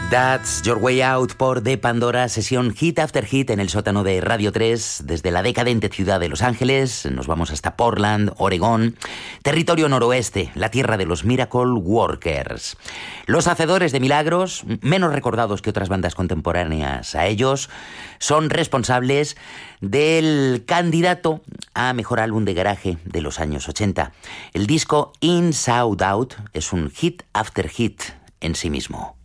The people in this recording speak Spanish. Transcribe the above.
That's Your Way Out por The Pandora, sesión Hit After Hit en el sótano de Radio 3, desde la decadente ciudad de Los Ángeles. Nos vamos hasta Portland, Oregón, territorio noroeste, la tierra de los Miracle Workers. Los hacedores de milagros, menos recordados que otras bandas contemporáneas a ellos, son responsables del candidato a mejor álbum de garaje de los años 80. El disco Inside Out es un hit after hit en sí mismo.